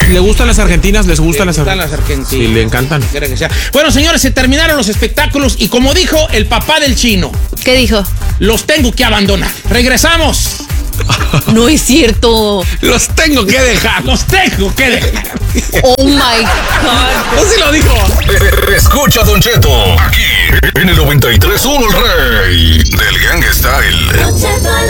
¿Le gustan las argentinas? ¿Les gustan las argentinas? Sí, le encantan. Que sea. Bueno, señores, se terminaron los espectáculos y como dijo el papá del chino. ¿Qué dijo? Los tengo que abandonar. Regresamos. No es cierto. Los tengo que dejar. Los tengo que dejar. Oh my God. ¿Cómo se lo dijo? Escucha, Don Cheto, aquí en el 93.1 El Rey del Gangsta Style.